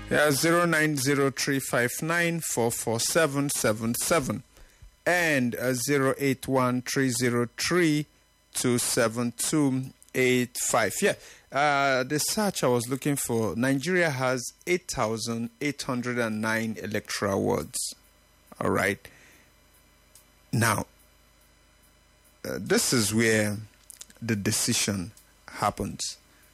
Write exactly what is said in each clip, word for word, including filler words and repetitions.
Yeah, zero nine zero three five nine four four seven seven seven and uh, zero eight one three zero three two seven two eight five. Yeah, uh, the search I was looking for, Nigeria has eight thousand eight hundred nine electoral wards. All right. Now, uh, this is where the decision happens.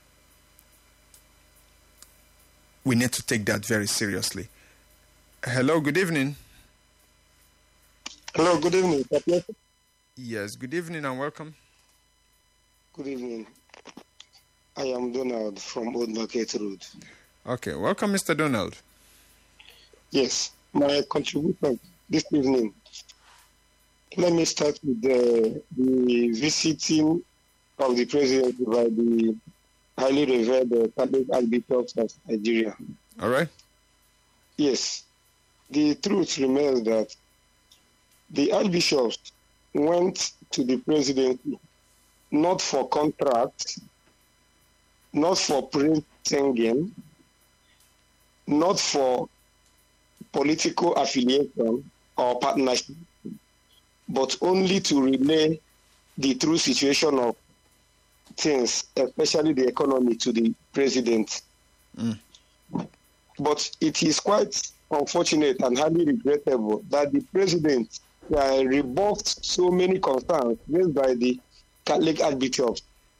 We need to take that very seriously. Hello, good evening. Hello, good evening. Yes, good evening and welcome. Good evening. I am Donald from Old Market Road. Okay, welcome, Mister Donald. Yes, my contribution this evening. Let me start with the, the visiting of the president by the highly revered uh, Catholic Archbishop of Nigeria. All right. Yes. The truth remains that the archbishops went to the presidency not for contract, not for praise singing, not for political affiliation or partnership, but only to relay the true situation of things, especially the economy, to the president. Mm. But it is quite unfortunate and highly regrettable that the president uh, rebuffed so many concerns raised by the Catholic archbishops.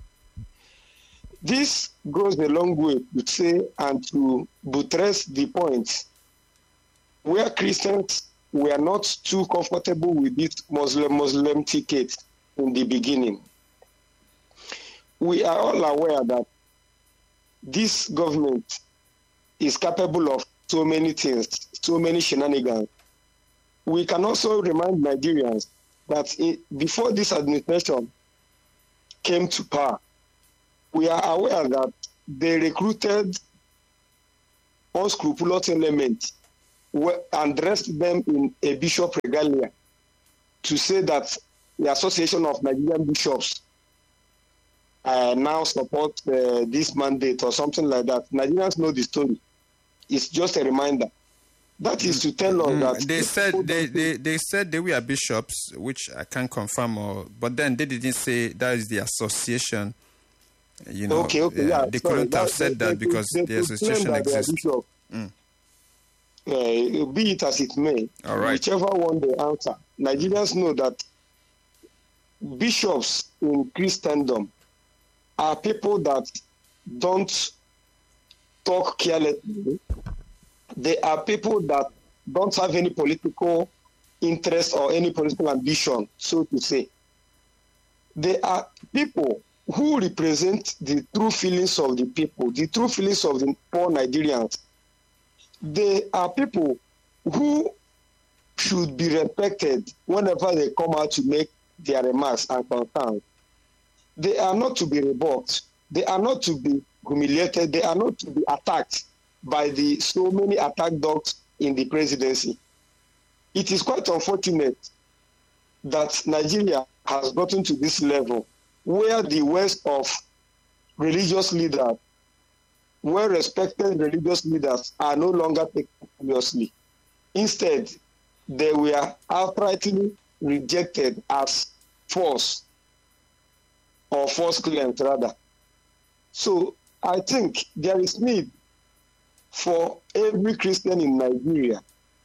This goes a long way to say and to buttress the point where Christians were not too comfortable with this Muslim-Muslim ticket in the beginning. We are all aware that this government is capable of so many things, so many shenanigans. We can also remind Nigerians that it, before this administration came to power, we are aware that they recruited unscrupulous elements and dressed them in a bishop regalia to say that the Association of Nigerian Bishops uh, now support uh, this mandate or something like that. Nigerians know the story. It's just a reminder. That is to tell us mm, that they said they, they, they said they were bishops, which I can't confirm, or but then they didn't say that is the association. You know, okay, okay, uh, yeah, they sorry, couldn't that, have said they, that they, because they, the association exists. Mm. Uh, be it as it may, all right. Whichever one they answer, Nigerians know that bishops in Christendom are people that don't talk carelessly. They are people that don't have any political interest or any political ambition, so to say. They are people who represent the true feelings of the people, the true feelings of the poor Nigerians. They are people who should be respected whenever they come out to make their remarks and concerns. They are not to be rebuffed. They are not to be humiliated. They are not to be attacked by the so many attack dogs in the presidency. It is quite unfortunate that Nigeria has gotten to this level where the worst of religious leaders, well-respected religious leaders, are no longer taken seriously. Instead, they were outrightly rejected as false, or false claims rather. So I think there is need for every Christian in Nigeria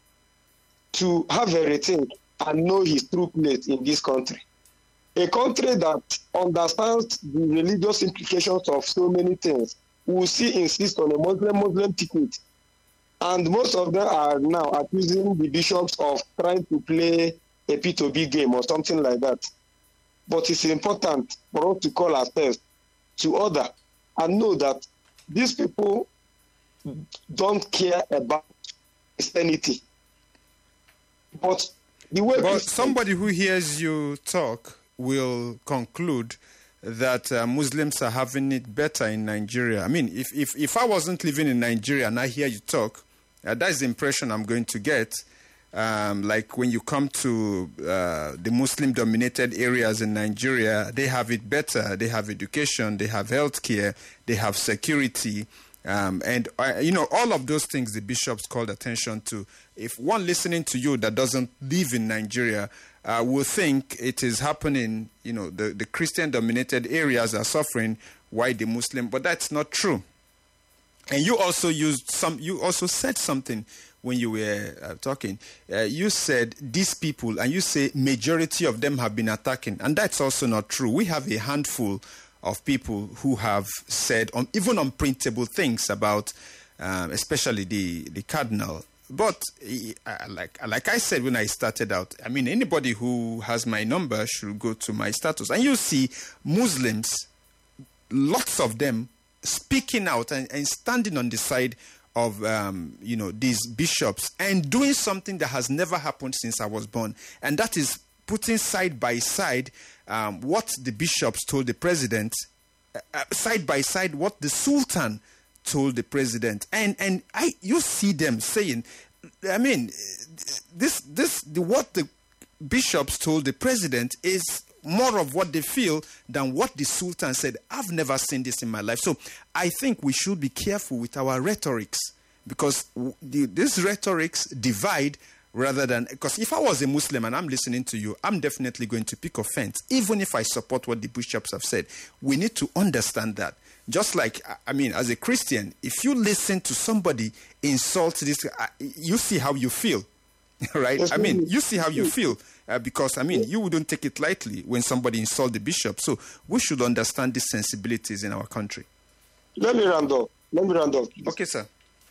to have a rethink and know his true place in this country. A country that understands the religious implications of so many things will see insist on a Muslim-Muslim ticket. And most of them are now accusing the bishops of trying to play a P two B game or something like that. But it's important for us to call ourselves to order and know that these people don't care about Christianity. But the way but somebody who hears you talk will conclude that uh, Muslims are having it better in Nigeria. I mean, if, if, if I wasn't living in Nigeria and I hear you talk, uh, that's the impression I'm going to get. Um, like when you come to uh, the Muslim-dominated areas in Nigeria, they have it better. They have education, they have healthcare, they have security, Um, and, uh, you know, all of those things the bishops called attention to. If one listening to you that doesn't live in Nigeria uh, will think it is happening, you know, the, the Christian-dominated areas are suffering, why the Muslim? But that's not true. And you also used some, you also said something when you were uh, talking. Uh, you said these people, and you say majority of them have been attacking. And that's also not true. We have a handful of people who have said um, even unprintable things about, um, especially the, the cardinal. But uh, like like I said when I started out, I mean, anybody who has my number should go to my status. And you see Muslims, lots of them, speaking out and, and standing on the side of, um, you know, these bishops and doing something that has never happened since I was born. And that is putting side by side um, what the bishops told the president, uh, side by side what the Sultan told the president. And and I you see them saying, I mean, this this the, what the bishops told the president is more of what they feel than what the Sultan said. I've never seen this in my life. So I think we should be careful with our rhetorics, because the, these rhetorics divide rather than, because if I was a Muslim and I'm listening to you, I'm definitely going to pick offense, even if I support what the bishops have said. We need to understand that. Just like, I mean, as a Christian, if you listen to somebody insult this, you see how you feel, right? I mean, you see how you feel, uh, because, I mean, you wouldn't take it lightly when somebody insults the bishop. So we should understand these sensibilities in our country. Let me round up. Let me round up. Okay, sir.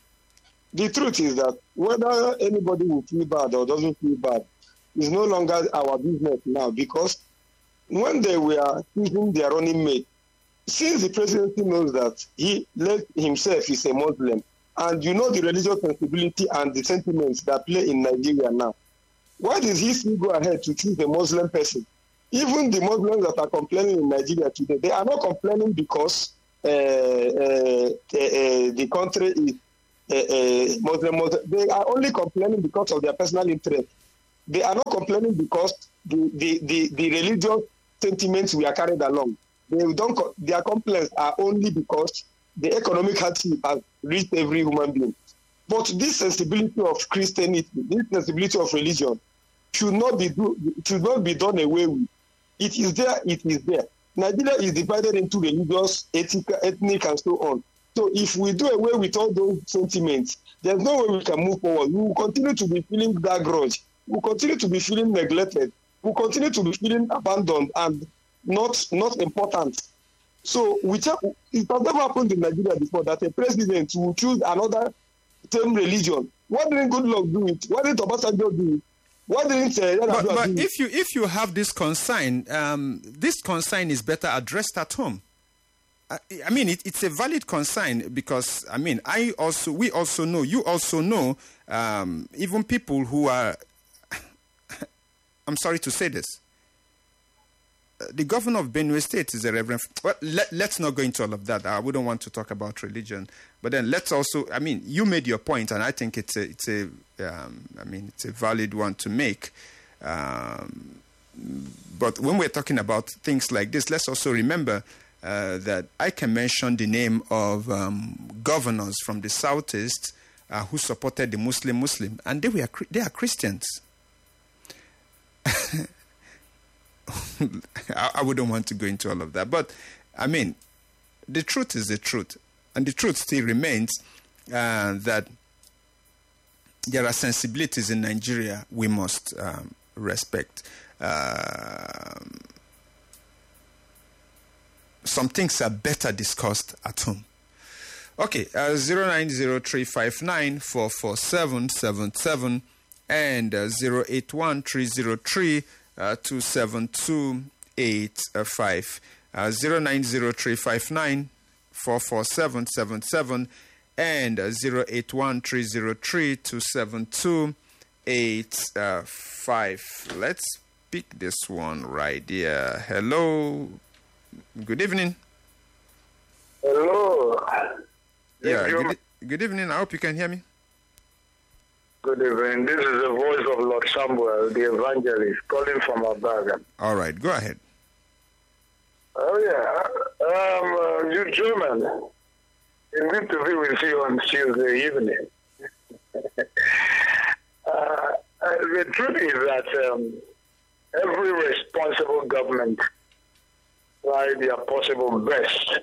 The truth is that whether anybody will feel bad or doesn't feel bad is no longer our business now, because when they were choosing their running mate, since the presidency knows that he let himself is a Muslim, and you know the religious sensibility and the sentiments that play in Nigeria now, why does he still go ahead to choose a Muslim person? Even the Muslims that are complaining in Nigeria today, they are not complaining because uh, uh, uh, the country is Uh, uh, Muslim, Muslim. They are only complaining because of their personal interest. They are not complaining because the, the, the, the religious sentiments we are carried along. They don't. Their complaints are only because the economic hardship has reached every human being. But this sensibility of Christianity, this sensibility of religion, should not be do, should not be done away with. It is there. It is there. Nigeria is divided into religious, ethnic, ethnic, and so on. So if we do away with all those sentiments, there's no way we can move forward. We will continue to be feeling that grudge. We will continue to be feeling neglected. We will continue to be feeling abandoned and not not important. So which, it has never happened in Nigeria before that a president will choose another same religion. Why didn't Goodluck do it? Why didn't Obasanjo do it? Why didn't uh, But, but do it? if you if you have this concern, um, this concern is better addressed at home. I mean, it, it's a valid concern because, I mean, I also, we also know, you also know, um, even people who are, I'm sorry to say this, uh, the governor of Benue State is a reverend. Well, let, let's not go into all of that. I wouldn't want to talk about religion. But then let's also, I mean, you made your point, and I think it's a, it's a, um, I mean, it's a valid one to make. Um, but when we're talking about things like this, let's also remember Uh, that I can mention the name of um, governors from the southeast uh, who supported the Muslim Muslim, and they were they are Christians. I, I wouldn't want to go into all of that, but I mean, the truth is the truth, and the truth still remains uh, that there are sensibilities in Nigeria we must um, respect. Uh, Some things are better discussed at home. Okay, uh, zero nine zero three five nine four four seven seven seven and uh, zero eight one three zero three two seven two eight five. Uh, zero nine zero three five nine four four seven seven seven and uh, zero eight one three zero three two seven two eight five. Let's pick this one right here. Hello. Good evening. Hello. Yeah, good, good evening. I hope you can hear me. Good evening. This is the voice of Lord Samuel, the evangelist, calling from Abaga. All right, go ahead. Oh, yeah. Um, uh, you German. It's good to be with you on Tuesday evening. uh, uh, the truth is that um, every responsible government tries their possible best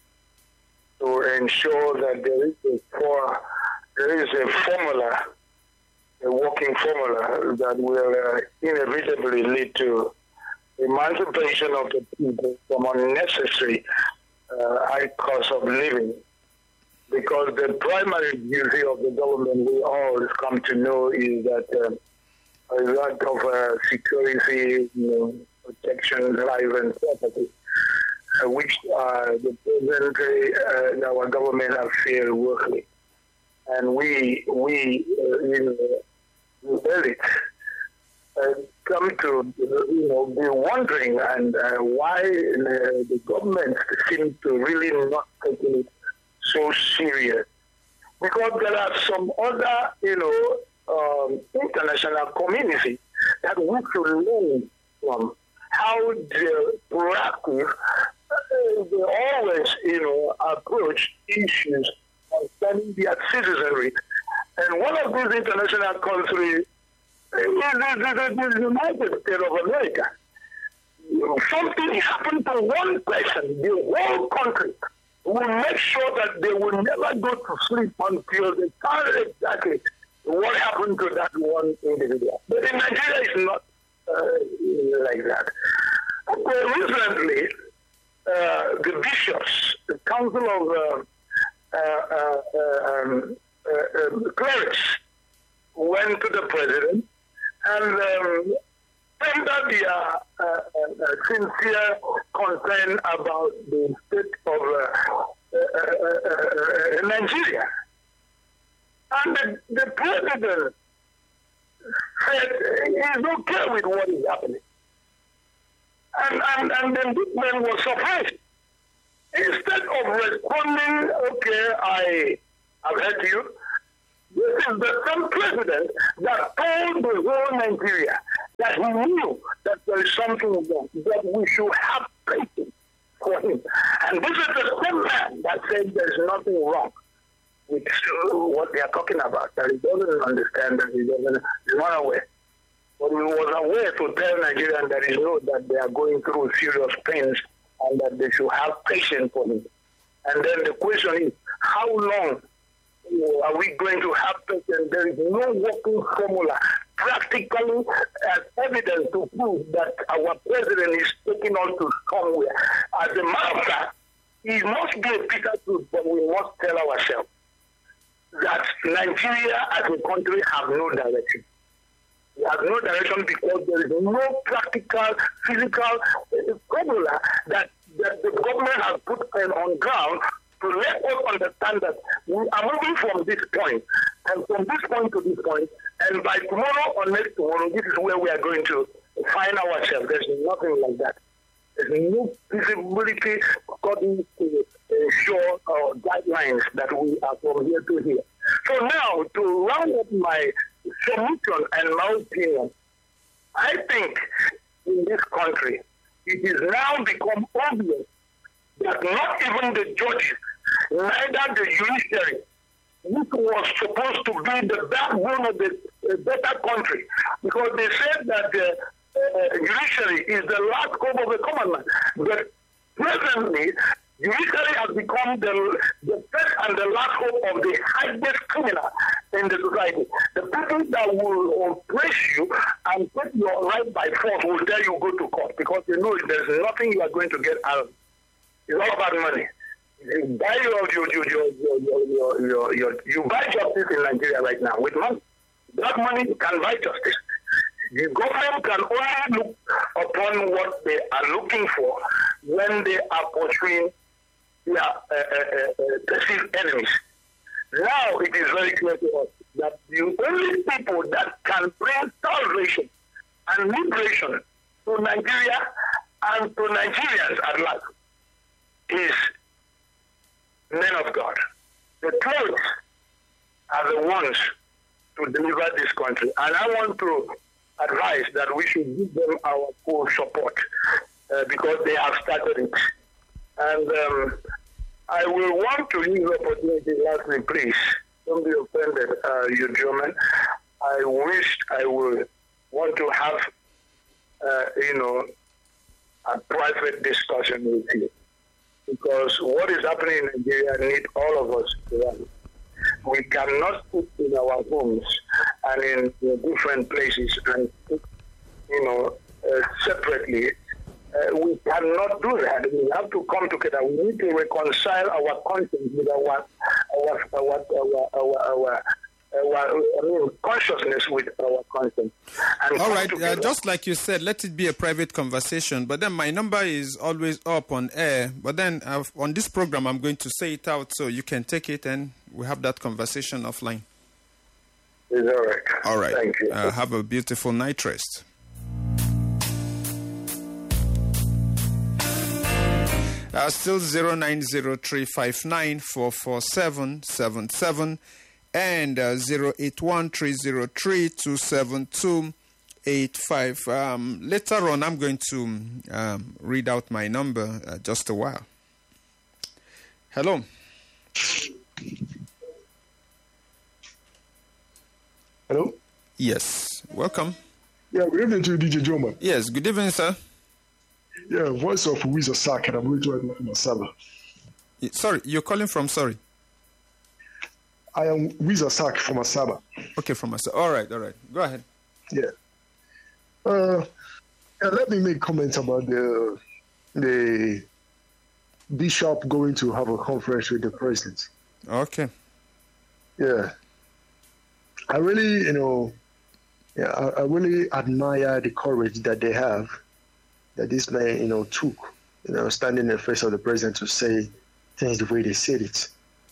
to ensure that there is a for, there is a formula, a working formula that will uh, inevitably lead to emancipation of the people from unnecessary uh, high cost of living. Because the primary duty of the government, we all come to know, is that uh, a lot of uh, security, you know, protection, life and property, uh, which uh, the present uh, our government have failed woefully, and we we uh, you know, the uh, come to you know be wondering and uh, why uh, the government seems to really not taking it so serious, because there are some other, you know, um, international community that we should learn from how they proactive, uh, they always, you know, approach issues concerning their citizenry. And one of these international countries is the United States of America. Something happened to one person, the whole country will make sure that they will never go to sleep until they tell exactly what happened to that one individual. But in Nigeria, it's not uh, like that. Okay, recently, uh, the bishops, the Council of uh, uh, uh, um, uh, uh, Clerics, went to the president and um, tendered their uh, uh, uh, sincere concern about the state of uh, uh, uh, uh, Nigeria. And the, the president said he's okay with what is happening. And, and, and then this man was surprised. Instead of responding, okay, I have heard you, this is the same president that told the whole Nigeria that he knew that there is something wrong, that we should have patience for him. And this is the same man that said there is nothing wrong with what they are talking about, that he doesn't understand, that he doesn't, he's not aware. But he was aware to tell Nigerians that he knows that they are going through serious pains and that they should have patience for him. And then the question is, how long are we going to have patience? There is no working formula, practically as evidence to prove that our president is taking us to somewhere. As a matter of fact, it must be a bitter truth, but we must tell ourselves that Nigeria as a country have no direction. We have no direction because there is no practical, physical formula that, that the government has put on ground to let us understand that we are moving from this point, and from this point to this point, and by tomorrow or next tomorrow, this is where we are going to find ourselves. There's nothing like that. There's no visibility according to ensure uh, guidelines that we are from here to here. So now, to round up my submission and my opinion, I think in this country, it is now become obvious that not even the judges, neither the judiciary, which was supposed to be the backbone of the uh, better country, because they said that the uh, judiciary is the last hope of the common man. But presently, judiciary has become the, the first and the last hope of the highest criminal in the society. The people that will oppress you and take your right by force will tell you go to court because they know there's nothing you are going to get out of it. It's all about money. You buy your, your, your, your, your, your, your, your, you buy justice in Nigeria right now with money. That money you can buy justice. The government can only look upon what they are looking for when they are pursuing their uh, uh, uh, perceived enemies. Now it is very clear to us that the only people that can bring salvation and liberation to Nigeria and to Nigerians at large is men of God. The clerics are the ones to deliver this country. And I want to advise that we should give them our full support uh, because they have started it. And um, I will want to use the opportunity, lastly, please, don't be offended, uh, you German. I wish I would want to have, uh, you know, a private discussion with you. Because what is happening in Nigeria needs all of us to run. We cannot sit in our homes and in, in different places and, you know, uh, separately. Uh, we cannot do that. We have to come together. We need to reconcile our conscience with our our our our our, our, our I mean, consciousness with our conscience. And all right, uh, just like you said, let it be a private conversation. But then my number is always up on air. But then uh, on this program, I'm going to say it out so you can take it and we have that conversation offline. It's all right. All right. Thank you. Uh, have a beautiful night rest. Uh, still zero nine zero three five nine four four seven seven seven and uh, zero eight one three zero three two seven two eight five. Um, later on, I'm going to um, read out my number uh, just a while. Hello. Hello? Yes. Welcome. Yeah, good evening to you, D J Joma. Yes, good evening, sir. Yeah, voice of Wiz Sak, and I'm going to write from Asaba. Sorry, you're calling from, sorry? I am Wiz Sak from Asaba. Okay, from Asaba. All right, all right. Go ahead. Yeah. Uh, yeah, let me make comments about the the bishop going to have a conference with the president. Okay. Yeah. I really, you know, yeah, I, I really admire the courage that they have, that this man, you know, took, you know, standing in the face of the president to say things the way they said it.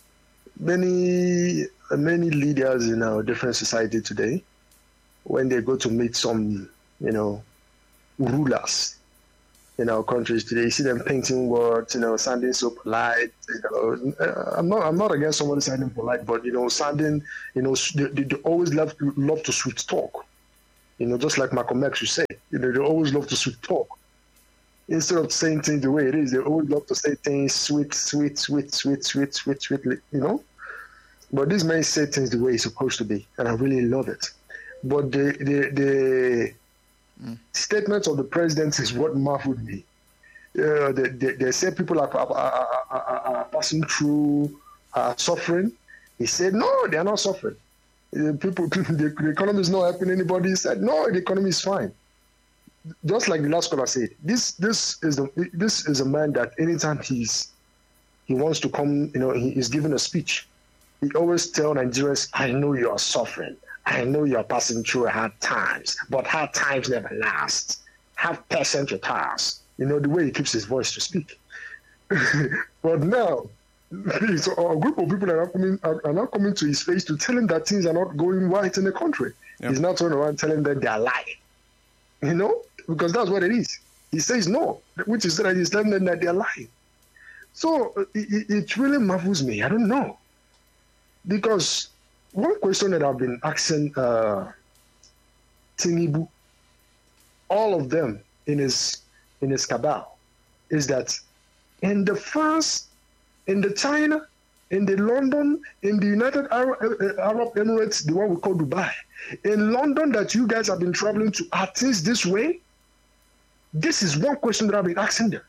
Many, many leaders in our different society today, when they go to meet some, you know, rulers in our countries today, you see them painting words, you know, sounding so polite. You know, I'm not, I'm not against somebody sounding polite, but you know, sounding, you know, they, they, they always love, love to sweet talk. You know, just like Malcolm X, you say, you know, they always love to sweet talk. Instead of saying things the way it is, they always love to say things sweet, sweet, sweet, sweet, sweet, sweet, sweet, you know. But this man said things the way it's supposed to be, and I really love it. But the the the mm. statements of the president is what muffled me. Uh, they, they, they said people are, are, are, are, are passing through, are suffering. He said, no, they are not suffering. Uh, people, the, the economy is not helping anybody. He said, no, the economy is fine. Just like the last caller said, this this is a this is a man that anytime he's he wants to come, you know, he is giving a speech. He always tell Nigerians, I know you are suffering. I know you are passing through hard times, but hard times never last. Have patience with us. You know, the way he keeps his voice to speak. But now, so a group of people are, coming, are, are now coming to his face to tell him that things are not going right in the country. Yep. He's not turning around telling them they are lying. You know, because that's what it is. He says no, which is that he's telling them that they are lying. So it, it really marvels me. I don't know. Because one question that I've been asking uh, Tinubu, all of them in his in his cabal, is that in the France, in the China, in the London, in the United Arab, Arab Emirates, the one we call Dubai, in London that you guys have been traveling to, are things this way? This is one question that I've been asking them.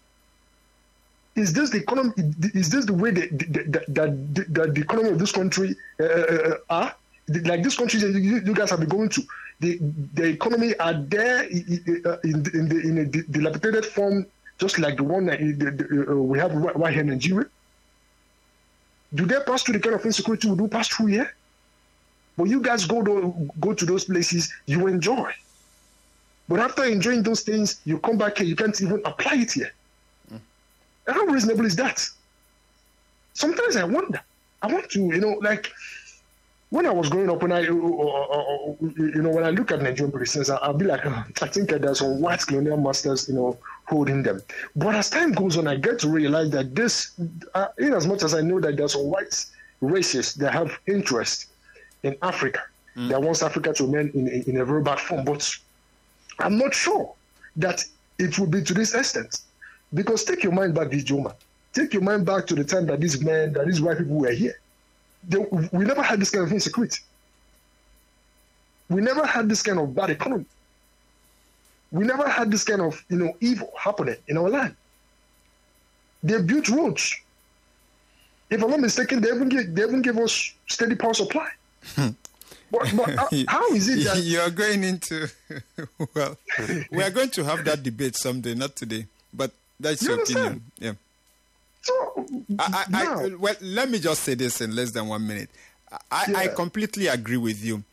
Is this the economy? Is this the way that the, the, the, the economy of this country uh, uh, are? Like this country that you, you guys have been going to, the the economy are there in, in, the, in a dilapidated form, just like the one that we have right here in Nigeria. Do they pass through the kind of insecurity we do pass through here? But you guys go to go to those places, you enjoy. But after enjoying those things, you come back here, you can't even apply it here. Mm. How reasonable is that? Sometimes I wonder. I want to, you know, like when I was growing up, when I, uh, uh, uh, you know, when I look at Nigerian prisons, I'll be like, oh, I think there's some white colonial masters, you know, holding them. But as time goes on, I get to realize that this, uh, in as much as I know that there's some white races that have interest in Africa, mm. that wants Africa to remain in, in, in a very bad form, but I'm not sure that it will be to this extent. Because take your mind back, Vijoma. take your mind back to the time that these men, that these white people were here. They, we never had this kind of insecurity. We never had this kind of bad economy. We never had this kind of, you know, evil happening in our land. They built roads. If I'm not mistaken, they even give, they even give us steady power supply. but, but how, how is it that you're going into? Well, we are going to have that debate someday, not today. But that's You your understand? opinion. Yeah. so I, I, now, I, well, let me just say this in less than one minute. I, I Yeah. completely agree with you.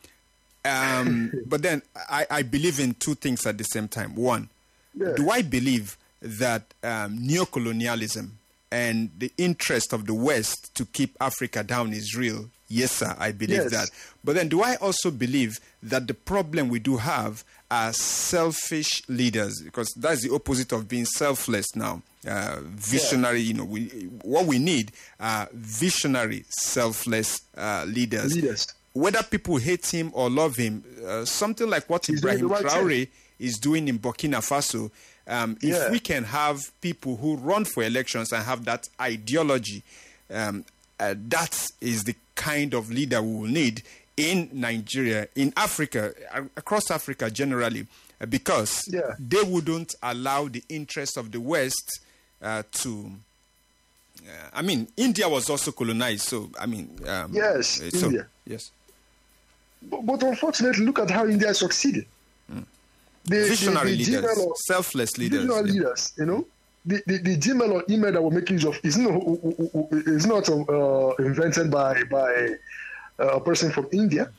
Um, but then I, I believe in two things at the same time. One, Yeah. do I believe that um, neocolonialism and the interest of the West to keep Africa down is real? Yes, sir, I believe Yes. that. But then do I also believe that the problem we do have are selfish leaders? Because that's the opposite of being selfless now. Uh, visionary, you know, we, what we need are visionary, selfless uh, leaders. Leaders. Whether people hate him or love him, uh, something like what He's doing Ibrahim the right Traore is doing in Burkina Faso, um, if Yeah. we can have people who run for elections and have that ideology, um, uh, that is the kind of leader we will need in Nigeria, in Africa, uh, across Africa generally, uh, because Yeah. they wouldn't allow the interests of the West uh, to... Uh, I mean, India was also colonized, so, I mean... Um, Yes, uh, so, India. Yes. But, but unfortunately, look at how India succeeded. The, Visionary the, the leaders, Gmail or- selfless leaders. Visionary yeah. leaders, you know. The, the, the Gmail or email that we're making use of is not is not uh, invented by by uh, a person from India.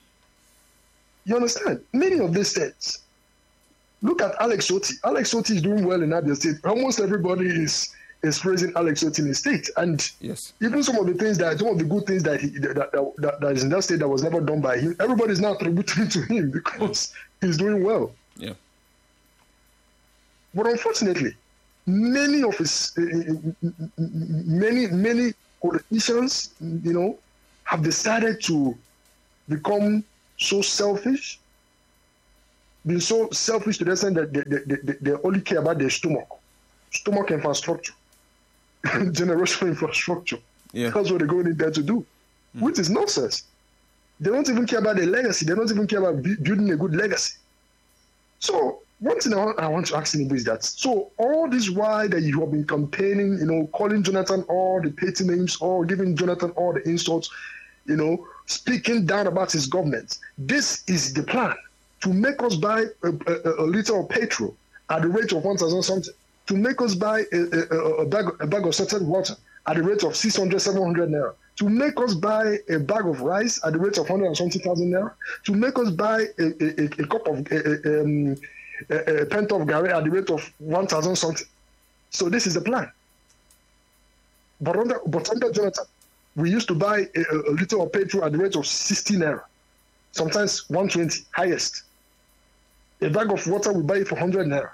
You understand? Many of these things. Look at Alex Otti. Alex Otti is doing well in Abia State. Almost everybody is is praising Alex Otti in his state, and Yes. even some of the things that some of the good things that he that, that, that, that is in that state that was never done by him, everybody is now attributing to him because he's doing well. Yeah. But unfortunately, many of his uh, many many politicians, you know, have decided to become so selfish, been so selfish to the extent that they, they, they, they only care about their stomach, stomach infrastructure, generational infrastructure. Yeah. That's what they're going in there to do, mm. which is nonsense. They don't even care about their legacy. They don't even care about bu- building a good legacy. So one thing I want, I want to ask Tinubu is that, so all this while that you have been campaigning, you know, calling Jonathan all the petty names, or giving Jonathan all the insults, you know, speaking down about his government, this is the plan to make us buy a, a, a liter of petrol at the rate of one thousand something, to make us buy a, a, a, bag, a bag of salted water at the rate of six hundred, seven hundred naira, to make us buy a bag of rice at the rate of one hundred something thousand naira, to make us buy a, a, a cup of a, a, um, a, a pint of gari at the rate of one thousand something. So this is the plan. But under, but under Jonathan, we used to buy a, a liter of petrol at the rate of sixty naira, sometimes one twenty, highest. A bag of water, we buy it for one hundred naira.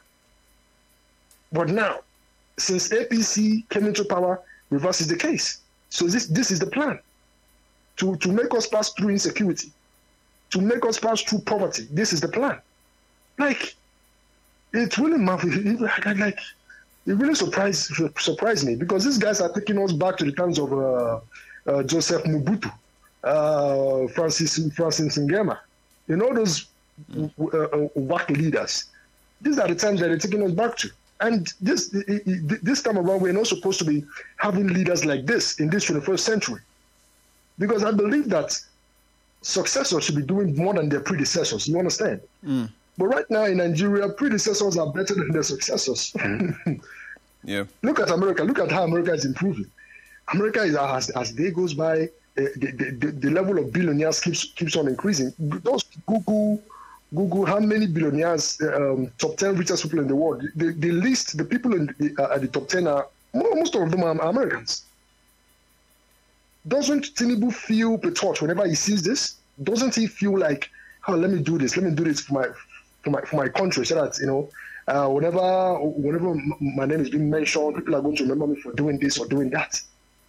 But now, since A P C came into power, reverse is the case. So this this is the plan. To, to make us pass through insecurity, to make us pass through poverty. This is the plan. Like, it's really like it really surprised surprised me, because these guys are taking us back to the times of uh, uh, Joseph Mobutu, uh, Francis Francis Ngema, you know, those uh, uh, whack leaders. These are the times that they're taking us back to. And this this time around, we're not supposed to be having leaders like this in this twenty-first century, because I believe that successors should be doing more than their predecessors. You understand? Mm. But right now in Nigeria, predecessors are better than their successors. Yeah. Look at America. Look at how America is improving. America is as as day goes by, uh, the, the, the level of billionaires keeps keeps on increasing. Those Google. Google how many billionaires, um, top ten richest people in the world. The, the list, the people in the, uh, at the top ten are, most of them are Americans. Doesn't Tinubu feel perturbed whenever he sees this? Doesn't he feel like, oh, let me do this, let me do this for my for my for my country, so that, you know, uh, whenever whenever my name is being mentioned, people are going to remember me for doing this or doing that.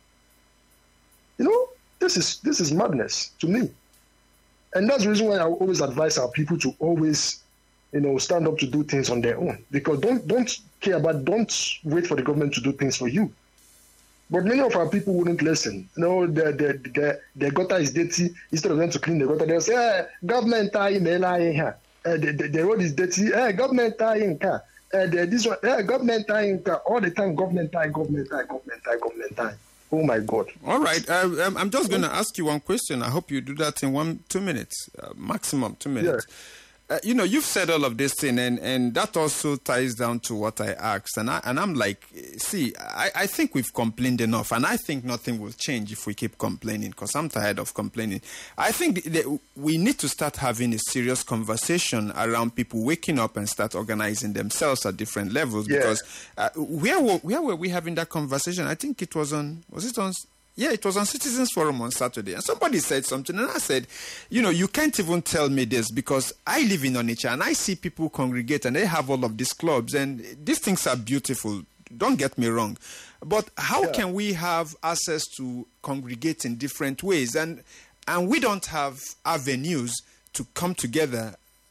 You know, this is this is madness to me. And that's the reason why I always advise our people to always, you know, stand up to do things on their own. Because don't don't care about, don't wait for the government to do things for you. But many of our people wouldn't listen. You know, the the the, the gutter is dirty. Instead of them to clean the gutter, they'll say, hey, government are in here. Uh, the, the, the road is dirty. Hey, government are in car. Uh, the, this one, hey, government are in car. All the time, government are, government are, government are, government are. Oh my God. All right. Uh, I'm just going to ask you one question. I hope you do that in one, two minutes, uh, maximum two minutes. Yeah. Uh, you know, you've said all of this thing, and, and that also ties down to what I asked. And, I, and I'm like, see, I, I think we've complained enough, and I think nothing will change if we keep complaining, because I'm tired of complaining. I think that we need to start having a serious conversation around people waking up and start organizing themselves at different levels. Yeah. Because uh, where, were, where were we having that conversation? I think it was on, was it on... Yeah, it was on Citizens Forum on Saturday. And somebody said something, and I said, you know, you can't even tell me this, because I live in Onitsha, and I see people congregate, and they have all of these clubs, and these things are beautiful. Don't get me wrong. But how yeah. can we have access to congregate in different ways? And and we don't have avenues to come together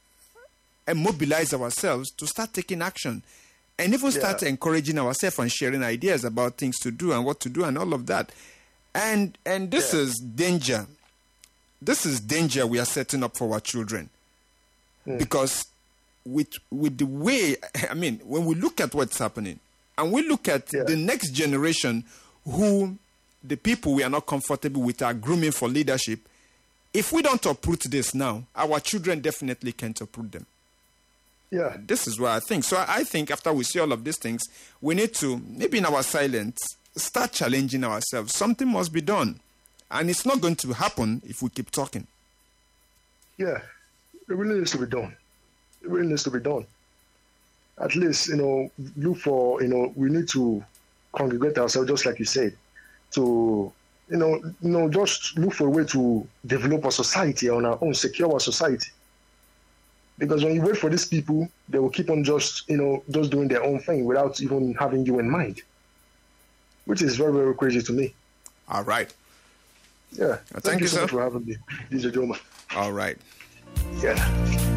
and mobilize ourselves to start taking action. And even start yeah. encouraging ourselves and sharing ideas about things to do and what to do and all of that. And and this yeah. is danger. This is danger we are setting up for our children. Mm. Because with with the way, I mean, when we look at what's happening, and we look at yeah. the next generation who the people we are not comfortable with are grooming for leadership, if we don't uproot this now, our children definitely can't uproot them. Yeah. This is what I think. So I think after we see all of these things, we need to, maybe in our silence, start challenging ourselves. Something must be done. And it's not going to happen if we keep talking. Yeah, it really needs to be done. It really needs to be done. At least, you know, look for, you know, we need to congregate ourselves, just like you said, to, you know, you know, just look for a way to develop our society on our own, secure our society. Because when you wait for these people, they will keep on just, you know, just doing their own thing without even having you in mind. Which is very, very crazy to me. All right. Yeah. Well, thank, thank you, you so sir. much for having me, D J Joma. All right. Yeah.